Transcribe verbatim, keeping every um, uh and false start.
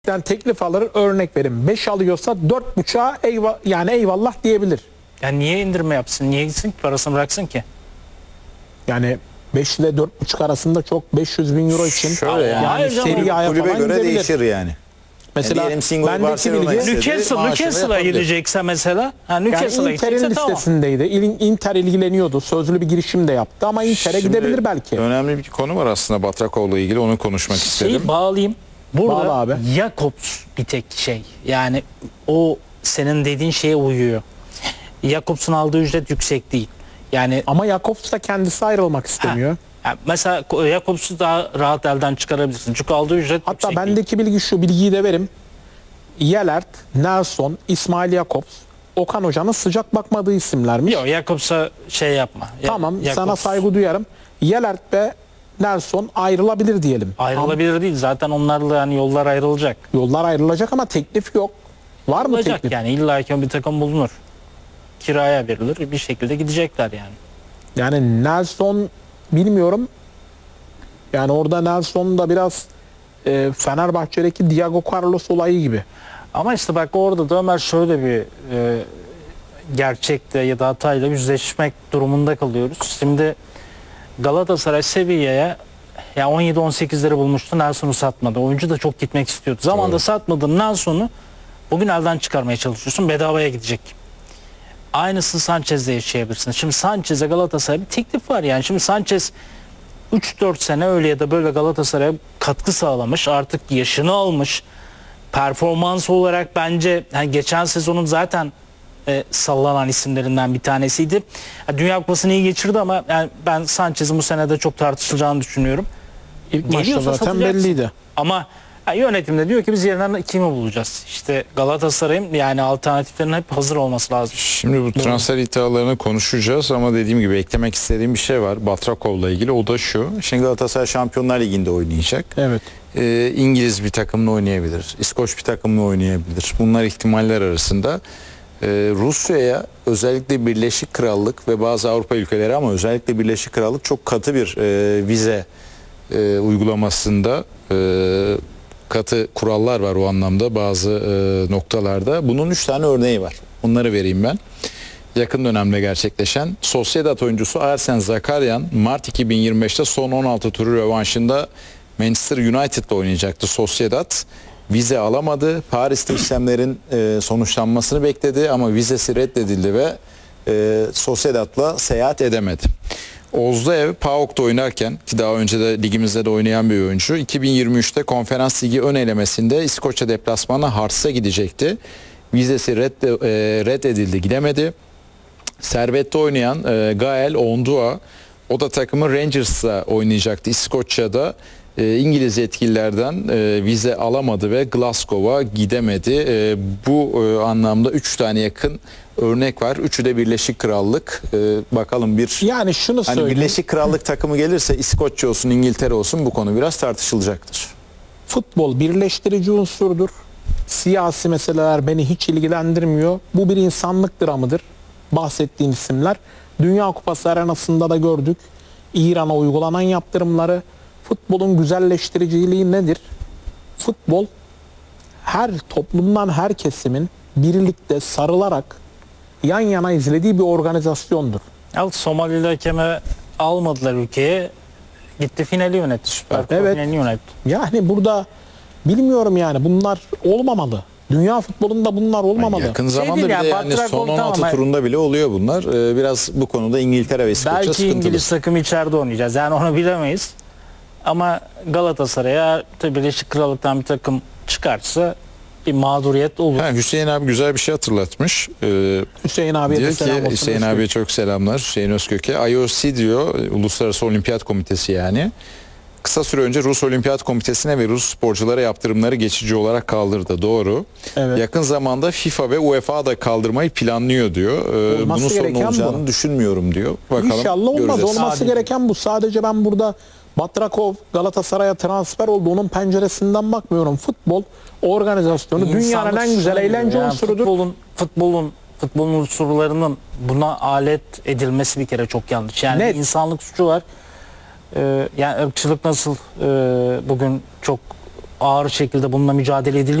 Yani teklif alır, örnek verin. beş alıyorsa dört buçuğa eyva, yani eyvallah diyebilir. Yani niye indirme yapsın? Niye gitsin ki? Parasını bıraksın ki? Yani beş ile dört buçuk arasında çok beş yüz bin euro için Şöyle yani, yani canım, Serie A'ya kulübe falan göre gidebilir. değişir yani. Mesela diyelim Singo bendeki Barcelona bilgi istedi. Newcastle, maaşını Newcastle'a yapabilir. gidecekse mesela. Ha, yani Newcastle'a Inter'in gidecekse tamam. listesindeydi. İl- Inter ilgileniyordu. Sözlü bir girişim de yaptı ama Inter'e Şimdi gidebilir belki. Önemli bir konu var aslında Batrakov'la ilgili, onu konuşmak istedim. Şeyi bağlayayım. Bağla Burada abi. Jakobs bir tek şey. Yani o senin dediğin şeye uyuyor. Jakobs'un aldığı ücret yüksek değil. Yani Ama Jakobs da kendisi ayrılmak istemiyor. yani mesela Jakobs'u daha rahat elden çıkarabilirsin. Çünkü aldığı ücret Hatta yüksek değil. bendeki bilgi şu, bilgiyi de verim. Yelert, Nelson, İsmail Jakobs, Okan Hoca'nın sıcak bakmadığı isimlermiş. Yok, Jakobs'a şey yapma. Ya- Tamam, Jakobs sana saygı duyarım. Yelert ve Nelson ayrılabilir diyelim. ayrılabilir değil. Zaten onlarla yani yollar ayrılacak. Yollar ayrılacak ama teklif yok. Var mı Olacak teklif? yani, illa ki bir takım bulunur. Kiraya verilir, bir şekilde gidecekler yani. Yani Nelson bilmiyorum. Yani orada Nelson da biraz e, Fenerbahçe'deki Diego Carlos olayı gibi. Ama işte bak, orada da Ömer şöyle bir e, gerçekle ya da hatayla yüzleşmek durumunda kalıyoruz. Şimdi Galatasaray Sevilla'ya ya on yedi on sekizleri bulmuştu, Nelson'u satmadı. Oyuncu da çok gitmek istiyordu. Zamanında satmadığın Nelson'u bugün elden çıkarmaya çalışıyorsun, bedavaya gidecek. Aynısını Sanchez'de yaşayabilirsin. Şimdi Sanchez'e Galatasaray bir teklif var yani. Şimdi Sanchez üç dört sene öyle ya da böyle Galatasaray'a katkı sağlamış. Artık yaşını almış. Performans olarak bence yani geçen sezonun zaten e, sallanan isimlerinden bir tanesiydi. Yani Dünya Kupası'nı iyi geçirdi ama yani ben Sanchez'in bu sene de çok tartışılacağını düşünüyorum. İlk maçta Geliyorsa zaten satacaksın. belliydi. Ama yani yönetim de diyor ki biz yerine kimi bulacağız? İşte Galatasaray'ın yani alternatiflerin hep hazır olması lazım. Şimdi bu transfer iddialarını konuşacağız ama dediğim gibi eklemek istediğim bir şey var Batrakov'la ilgili, o da şu. Şimdi Galatasaray Şampiyonlar Ligi'nde oynayacak. Evet. Ee, İngiliz bir takımla oynayabilir, İskoç bir takımla oynayabilir. Bunlar ihtimaller arasında. Ee, Rusya'ya özellikle Birleşik Krallık ve bazı Avrupa ülkeleri ama özellikle Birleşik Krallık çok katı bir e, vize e, uygulamasında e, katı kurallar var o anlamda bazı e, noktalarda. Bunun üç tane örneği var. Onları vereyim ben. Yakın dönemde gerçekleşen Sociedad oyuncusu Ersen Zakarian Mart iki bin yirmi beşte son on altı turu rövanşında Manchester United'la oynayacaktı Sociedad. Vize alamadı. Paris'te işlemlerin e, sonuçlanmasını bekledi ama vizesi reddedildi ve e, Sociedad'la seyahat edemedi. Ozdaev P A O K'ta oynarken, ki daha önce de ligimizde de oynayan bir oyuncu, iki bin yirmi üçte Konferans Ligi ön elemesinde İskoçya deplasmanına Hearts'a gidecekti. Vizesi redde, e, reddedildi, gidemedi. Servet'te oynayan e, Gael Ondua, o da takımı Rangers'la oynayacaktı İskoçya'da. E, İngiliz yetkililerden e, vize alamadı ve Glasgow'a gidemedi. E, bu e, anlamda üç tane yakın örnek var. Üçü de Birleşik Krallık. E, bakalım bir Yani şunu hani söyleyeyim. Birleşik Krallık takımı gelirse İskoçya olsun, İngiltere olsun, bu konu biraz tartışılacaktır. Futbol birleştirici unsurdur. Siyasi meseleler beni hiç ilgilendirmiyor. Bu bir insanlık dramıdır. Bahsettiğim isimler. Dünya Kupası arenasında da gördük. İran'a uygulanan yaptırımları. Futbolun güzelleştiriciliği nedir? Futbol her toplumdan her kesimin birlikte sarılarak yan yana izlediği bir organizasyondur. Al, Somali'de hakeme almadılar ülkeye. Gitti finali yönetti. Süper Kupa Evet. finalini yönetti. Yani burada bilmiyorum yani bunlar olmamalı. Dünya futbolunda bunlar olmamalı. Yakın Şey zamanda değil bir ya, de yani Batrak son oldu on altı ama- turunda bile oluyor bunlar. Ee, biraz bu konuda İngiltere ve İskoçya Belki sıkıntılı. İngiliz takımı içeride oynayacağız. Yani onu bilemeyiz. Ama Galatasaray'a tabii Birleşik Krallık'tan bir takım çıkarsa bir mağduriyet olur. Ha, Hüseyin abi güzel bir şey hatırlatmış. Ee, Hüseyin abiye de diyor selam ki olsun. Hüseyin abiye çok selamlar. Hüseyin Özkök'e. I O C diyor, Uluslararası Olimpiyat Komitesi yani. Kısa süre önce Rus Olimpiyat Komitesi'ne ve Rus sporculara yaptırımları geçici olarak kaldırdı. Doğru. Evet. Yakın zamanda FIFA ve UEFA da kaldırmayı planlıyor diyor. Ee, Olması bunun sorun gereken olacağını bu. düşünmüyorum diyor. Bakalım, İnşallah olmaz. göreceğiz. Olması Sadece- gereken bu. Sadece ben burada Batrakov Galatasaray'a transfer oldu. Onun penceresinden bakmıyorum. Futbol organizasyonu dünyanın İnsanlık en güzel suçuna eğlence giriyor. Yani unsurudur. Futbolun, futbolun, futbolun unsurlarının buna alet edilmesi bir kere çok yanlış. Yani Net. bir insanlık suçu var. Ee, yani ırkçılık nasıl e, bugün çok ağır şekilde bununla mücadele ediliyor.